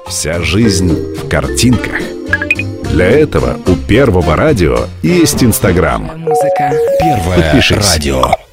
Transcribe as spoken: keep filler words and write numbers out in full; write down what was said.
Вся жизнь в картинках. Для этого у Первого радио есть Инстаграм. Первое Подпишись. радио.